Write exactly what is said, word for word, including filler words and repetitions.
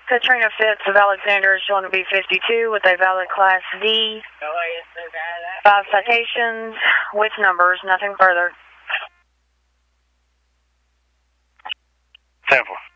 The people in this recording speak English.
Katrina Fitz of Alexander is shown to be fifty-two with a valid Class D. Five citations with numbers, nothing further. Temple.